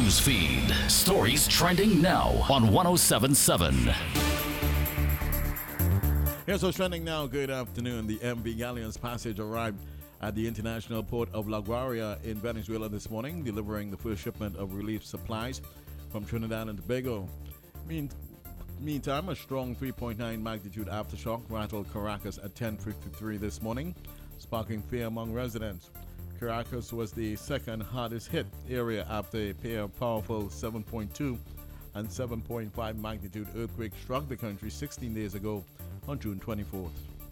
news feed. Stories trending now on 1077. Here's what's trending now. Good afternoon. The MV Galleon's Passage arrived at the international port of La Guaira in Venezuela this morning, delivering the first shipment of relief supplies from Trinidad and Tobago. Meantime, a strong 3.9 magnitude aftershock rattled Caracas at 10:53 this morning, sparking fear among residents. Caracas was the second hardest hit area after a pair of powerful 7.2 and 7.5 magnitude earthquakes struck the country 16 days ago on June 24th.